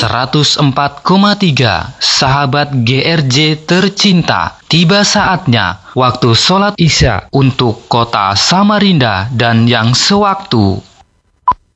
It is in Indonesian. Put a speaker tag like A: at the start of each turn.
A: 104,3 sahabat GRJ tercinta, tiba saatnya waktu sholat Isya untuk kota Samarinda dan yang sewaktu.